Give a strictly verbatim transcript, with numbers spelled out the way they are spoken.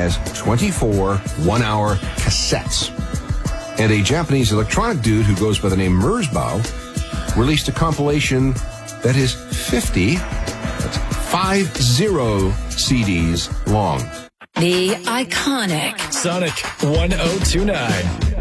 has twenty-four one-hour cassettes. And a Japanese electronic dude who goes by the name Merzbow released a compilation that is fifty, that's five zero C Ds long. The iconic Sonic one oh two nine.